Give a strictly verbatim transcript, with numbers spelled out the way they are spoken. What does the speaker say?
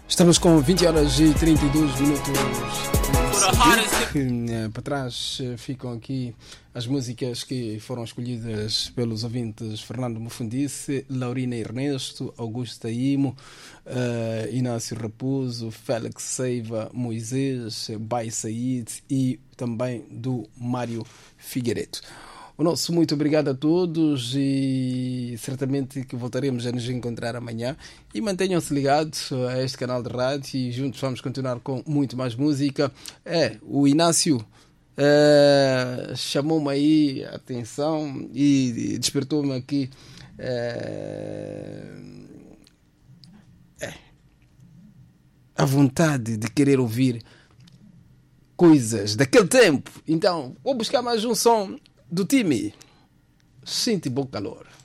Estamos com vinte horas e trinta e dois minutos. Para trás ficam aqui as músicas que foram escolhidas pelos ouvintes: Fernando Mufundice, Laurina Ernesto, Augusto Imo, uh, Inácio Raposo, Félix Seiva, Moisés, Bai Said e também do Mário Figueiredo. O nosso muito obrigado a todos e certamente que voltaremos a nos encontrar amanhã. E mantenham-se ligados a este canal de rádio e juntos vamos continuar com muito mais música. É, o Inácio é, chamou-me aí a atenção e despertou-me aqui é, é, a vontade de querer ouvir coisas daquele tempo. Então, vou buscar mais um som do time. Sente bom calor.